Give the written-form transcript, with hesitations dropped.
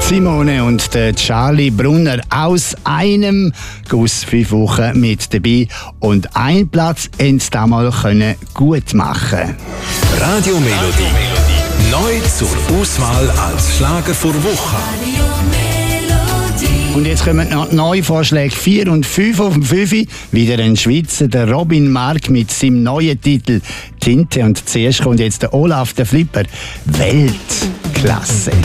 Simone und der Charlie Brunner aus einem Guss 5 Wochen mit dabei. Und einen Platz haben sie damals gut machen. Radio Melodie. Neu zur Auswahl als Schlager vor Woche. Und jetzt kommen noch neue Vorschläge 4 und 5 auf dem 5. Wieder ein Schweizer, der Robin Mark mit seinem neuen Titel Tinte. Und zuerst kommt jetzt der Olaf, der Flipper. Weltklasse.